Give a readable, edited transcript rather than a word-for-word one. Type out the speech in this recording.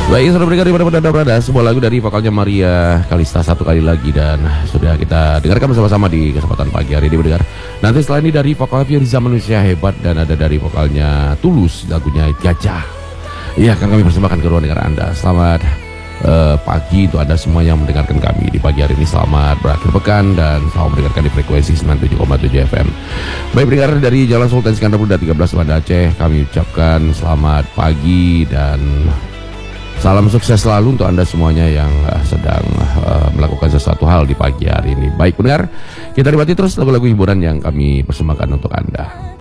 Baik, sudah mendengar di berada sebuah lagu dari vokalnya Maria Kalista satu kali lagi, dan sudah kita dengarkan bersama-sama di kesempatan pagi hari ini mendengar. Nanti setelah ini dari vokal Firza Manusia Hebat, dan ada dari vokalnya Tulus lagunya Jajah. Iya, akan kami persembahkan ke ruang dengar Anda. Selamat pagi untuk Anda semua yang mendengarkan kami di pagi hari ini. Selamat berakhir pekan dan selamat mendengarkan di frekuensi 97,7 FM. Baik, pendengar dari Jalan Sultan Iskandar Muda 13 Banda Aceh, kami ucapkan selamat pagi dan salam sukses selalu untuk Anda semuanya yang sedang melakukan sesuatu hal di pagi hari ini. Baik pendengar, kita nikmati terus lagu-lagu hiburan yang kami persembahkan untuk Anda.